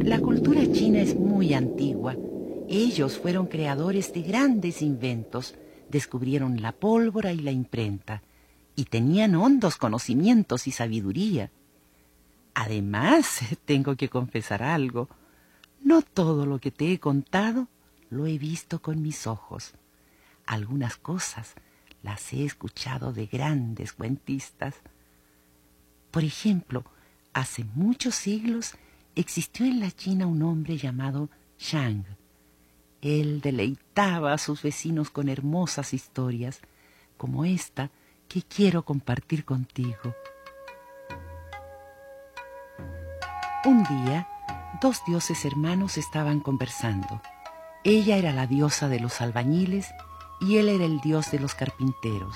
La cultura china es muy antigua. Ellos fueron creadores de grandes inventos, descubrieron la pólvora y la imprenta, y tenían hondos conocimientos y sabiduría. Además, tengo que confesar algo. No todo lo que te he contado lo he visto con mis ojos. Algunas cosas las he escuchado de grandes cuentistas. Por ejemplo, hace muchos siglos existió en la China un hombre llamado Shang. Él deleitaba a sus vecinos con hermosas historias, como esta que quiero compartir contigo. Un día, dos dioses hermanos estaban conversando. Ella era la diosa de los albañiles y él era el dios de los carpinteros.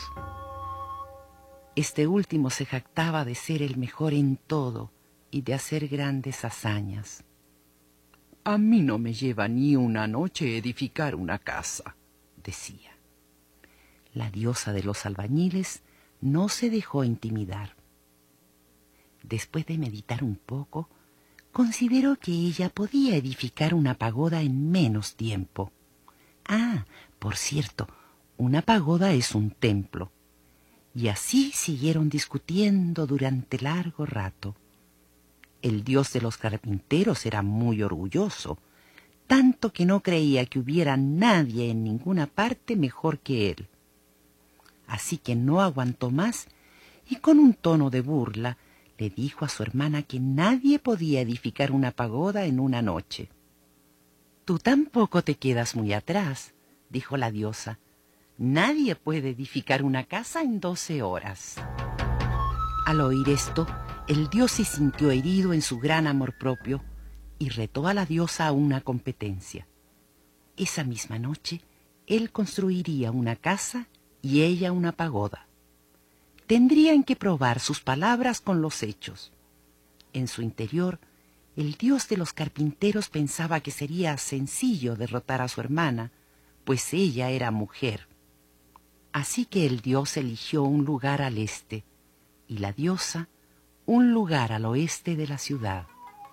Este último se jactaba de ser el mejor en todo y de hacer grandes hazañas. A mí no me lleva ni una noche edificar una casa, decía. La diosa de los albañiles no se dejó intimidar. Después de meditar un poco, consideró que ella podía edificar una pagoda en menos tiempo. Ah, por cierto, una pagoda es un templo. Y así siguieron discutiendo durante largo rato. El dios de los carpinteros era muy orgulloso, tanto que no creía que hubiera nadie en ninguna parte mejor que él. Así que no aguantó más y con un tono de burla le dijo a su hermana que nadie podía edificar una pagoda en una noche. «Tú tampoco te quedas muy atrás», dijo la diosa. «Nadie puede edificar una casa en 12 horas». Al oír esto, el dios se sintió herido en su gran amor propio y retó a la diosa a una competencia. Esa misma noche, él construiría una casa y ella una pagoda. Tendrían que probar sus palabras con los hechos. En su interior, el dios de los carpinteros pensaba que sería sencillo derrotar a su hermana, pues ella era mujer. Así que el dios eligió un lugar al este y la diosa un lugar al oeste de la ciudad.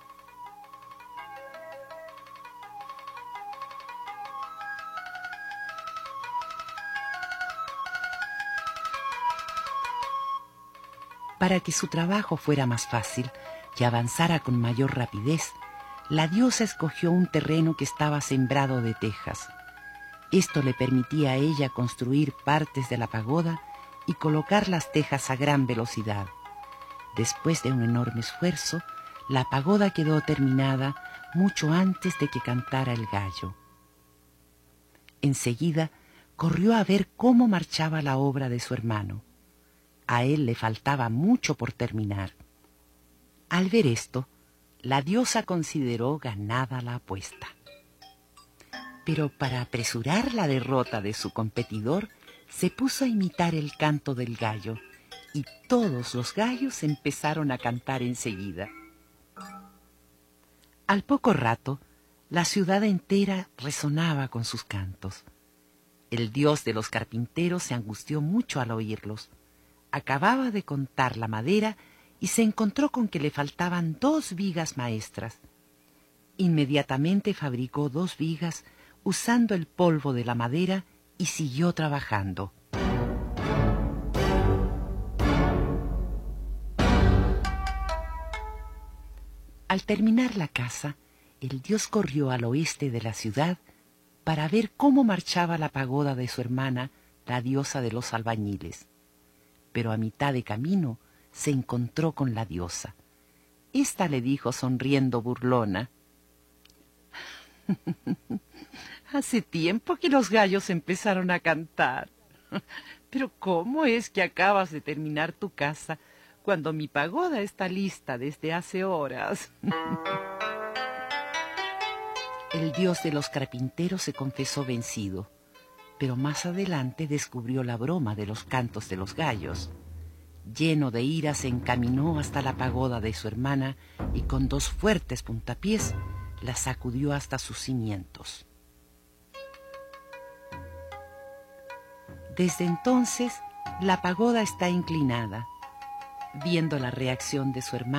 Para que su trabajo fuera más fácil y avanzara con mayor rapidez, la diosa escogió un terreno que estaba sembrado de tejas. Esto le permitía a ella construir partes de la pagoda y colocar las tejas a gran velocidad. Después de un enorme esfuerzo, la pagoda quedó terminada mucho antes de que cantara el gallo. Enseguida corrió a ver cómo marchaba la obra de su hermano. A él le faltaba mucho por terminar. Al ver esto, la diosa consideró ganada la apuesta. Pero para apresurar la derrota de su competidor, se puso a imitar el canto del gallo, y todos los gallos empezaron a cantar enseguida. Al poco rato, la ciudad entera resonaba con sus cantos. El dios de los carpinteros se angustió mucho al oírlos. Acababa de contar la madera y se encontró con que le faltaban 2 vigas maestras. Inmediatamente fabricó 2 vigas usando el polvo de la madera y siguió trabajando. Al terminar la casa, el dios corrió al oeste de la ciudad para ver cómo marchaba la pagoda de su hermana, la diosa de los albañiles. Pero a mitad de camino se encontró con la diosa. Esta le dijo sonriendo burlona: «Hace tiempo que los gallos empezaron a cantar. Pero ¿cómo es que acabas de terminar tu casa cuando mi pagoda está lista desde hace horas?» El dios de los carpinteros se confesó vencido, pero más adelante descubrió la broma de los cantos de los gallos. Lleno de ira se encaminó hasta la pagoda de su hermana y con 2 fuertes puntapiés la sacudió hasta sus cimientos. Desde entonces, la pagoda está inclinada. Viendo la reacción de su hermana,